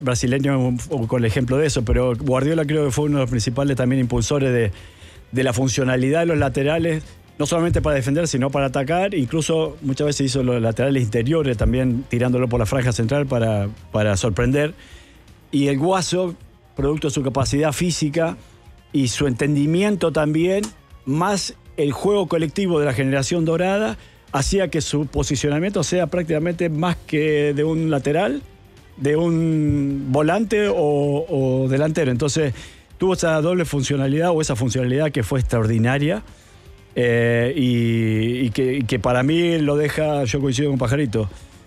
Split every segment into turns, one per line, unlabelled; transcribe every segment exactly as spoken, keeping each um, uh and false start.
brasileño con el ejemplo de eso, pero Guardiola creo que fue uno de los principales también impulsores de, de la funcionalidad de los laterales, no solamente para defender, sino para atacar. Incluso muchas veces hizo los laterales interiores también, tirándolo por la franja central para, para sorprender. Y el Guaso, producto de su capacidad física y su entendimiento también, más el juego colectivo de la generación dorada, hacía que su posicionamiento sea prácticamente más que de un lateral, de un volante o, o delantero. Entonces tuvo esa doble funcionalidad o esa funcionalidad que fue extraordinaria, eh, y, y, que, y que para mí lo deja, yo coincido con Pajarito.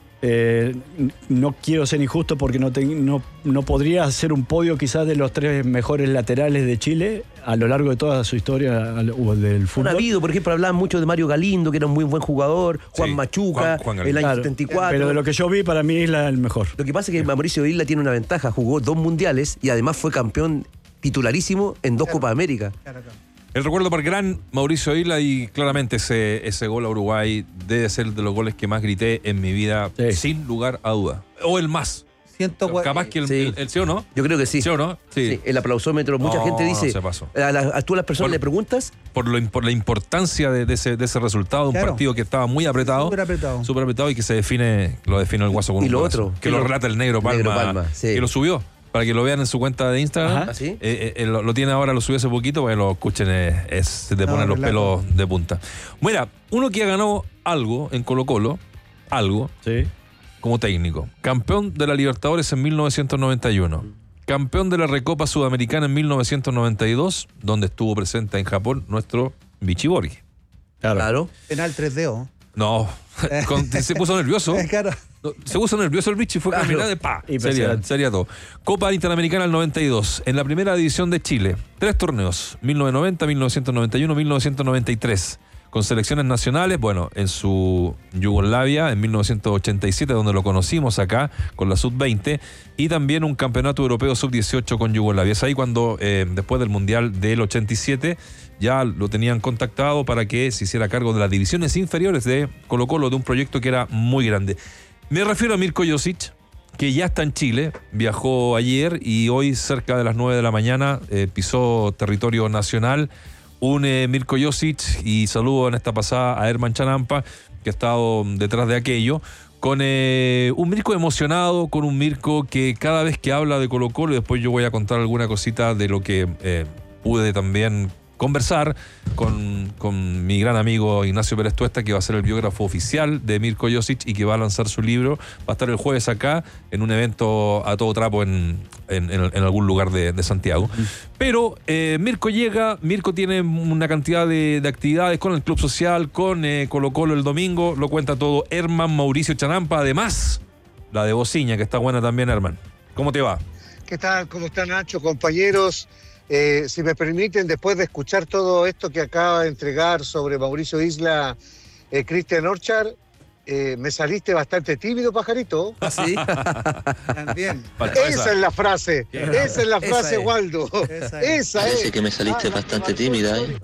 Eh, no quiero ser injusto porque no, te, no, no podría hacer un podio quizás de los tres mejores laterales de Chile a lo largo de toda su historia del fútbol.
Ha habido, por ejemplo, hablaban mucho de Mario Galindo, que era un muy buen jugador, Juan
sí,
Machuca,
Juan, Juan
el año
claro,
setenta y cuatro.
Pero de lo que yo vi, para mí es la, el mejor.
Lo que pasa es que Mauricio Isla tiene una ventaja, jugó dos mundiales y además fue campeón titularísimo en dos
Claro.
Copas América.
Claro, claro.
El recuerdo para el gran Mauricio Isla, y claramente ese, ese gol a Uruguay debe ser de los goles que más grité en mi vida,
Sí.
sin lugar a duda. O el más.
Ciento cua-
Capaz que el
Sí.
el, el sí o no.
Yo creo que sí.
¿Sí o no? Sí.
Sí, el aplausómetro, mucha
No,
gente dice,
no se pasó.
a, la- a tú a las personas
Por-
le preguntas,
Por, lo, por la importancia de, de ese, de ese resultado, de un
Claro.
partido que estaba muy apretado.
Súper apretado.
Súper apretado y que se define, lo define el Guaso con
Y
un
lo
golazo.
otro,
Que
que
lo
lo-
relata el Negro Palma.
Negro Palma, sí.
Que lo subió, para que lo vean en su cuenta de Instagram.
Ajá.
¿Ah, sí?
Eh, eh, lo, lo tiene ahora, lo subió hace poquito, para que lo escuchen, eh, es, se te
No,
ponen los
relato.
pelos de punta. Mira, uno que ganó algo en Colo Colo, algo,
Sí.
como técnico. Campeón de la Libertadores en mil novecientos noventa y uno. Campeón de la Recopa Sudamericana en mil novecientos noventa y dos, donde estuvo presente en Japón nuestro Vichy Borghi.
Claro.
Claro.
Penal tres D, ¿o?
No, con- se puso nervioso.
Eh, claro.
No, Se puso nervioso el Vichy, fue
Claro.
caminada de pa. Sería,
Impresionante.
sería todo. Copa Interamericana del noventa y dos. En la primera división de Chile. Tres torneos. mil novecientos noventa, mil novecientos noventa y uno, mil novecientos noventa y tres. Con selecciones nacionales, bueno, en su Yugoslavia, en mil novecientos ochenta y siete, donde lo conocimos acá, con la sub veinte. Y también un campeonato europeo sub dieciocho con Yugoslavia. Es ahí cuando, eh, después del Mundial del ochenta y siete, ya lo tenían contactado para que se hiciera cargo de las divisiones inferiores de Colo Colo, de un proyecto que era muy grande. Me refiero a Mirko Josic, que ya está en Chile, viajó ayer y hoy cerca de las nueve de la mañana eh, pisó territorio nacional. Un eh, Mirko Josic, y saludo en esta pasada a Herman Chanampa, que ha estado detrás de aquello, con eh, un Mirko emocionado, con un Mirko que cada vez que habla de Colo Colo, y después yo voy a contar alguna cosita de lo que eh, pude también conversar con, con mi gran amigo Ignacio Pérez Tuesta, que va a ser el biógrafo oficial de Mirko Josic y que va a lanzar su libro. Va a estar el jueves acá en un evento a todo trapo en, en, en, en algún lugar de, de Santiago. Pero eh, Mirko llega, Mirko tiene una cantidad de, de actividades con el Club Social, con eh, Colo Colo el domingo, lo cuenta todo Herman Mauricio Chanampa. Además, la de Bociña, que está buena también, Herman. ¿Cómo te va?
¿Qué tal? ¿Cómo están, Nacho, compañeros? Eh, si me permiten, después de escuchar todo esto que acaba de entregar sobre Mauricio Isla, eh, Cristian Orchard, eh, me saliste bastante tímido, pajarito.
¿Ah, sí?
También.
Esa es la frase, esa es la
Esa
frase,
es.
Waldo.
Esa es.
Esa
Parece
es.
que me saliste
Ah,
bastante
Marcelo
tímida, ¿eh?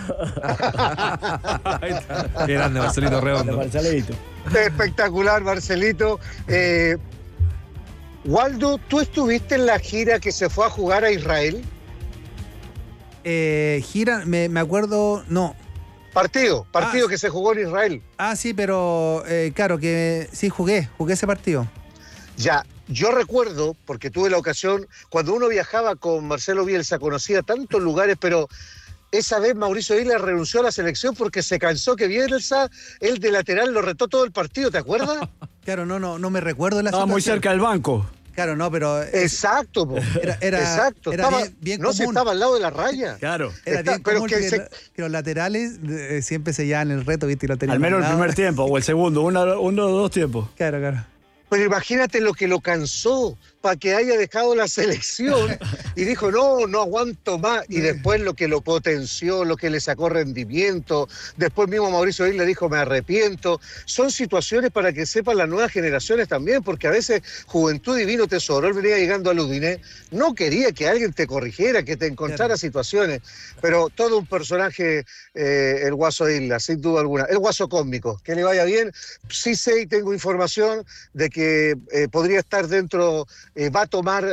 Ahí está. Qué grande, Marcelito Redondo.
Marcelito.
Espectacular, Marcelito. Eh, Waldo, ¿tú estuviste en la gira que se fue a jugar a Israel?
Eh, gira, me, me acuerdo, no.
Partido, partido
Ah,
que se jugó en Israel.
Ah, sí, pero eh, claro que sí jugué, jugué ese partido.
Ya, yo recuerdo, porque tuve la ocasión, cuando uno viajaba con Marcelo Bielsa, conocía tantos lugares, pero esa vez Mauricio Isla renunció a la selección porque se cansó que Bielsa, él de lateral, lo retó todo el partido, ¿te acuerdas?
Claro, no, no, no me recuerdo de la
Estaba muy
situación.
cerca del banco.
Claro, no, pero es-
Exacto, po.
Era- era-
Exacto.
era
Estaba-
bien- bien
no se
común.
estaba al lado de la raya.
Claro.
era
está-
bien
pero
común
que
que,
se-
lo- que los laterales eh, siempre se llevan el reto, ¿viste? Y lo tenían
Al menos el
al lado.
primer tiempo o el segundo, uno, uno o dos tiempos.
Claro, claro.
Pero imagínate lo que lo cansó para que haya dejado la selección y dijo, no, no aguanto más. Y después lo que lo potenció, lo que le sacó rendimiento. Después mismo Mauricio Isla dijo, me arrepiento. Son situaciones para que sepan las nuevas generaciones también, porque a veces Juventud Divino Tesoro, él venía llegando al Udinese, no quería que alguien te corrigiera, que te encontrara
Claro.
situaciones. Pero todo un personaje, eh, el Guaso Isla, sin duda alguna. El Guaso cósmico, que le vaya bien. Sí sé y tengo información de que que eh, podría estar dentro, eh, va a tomar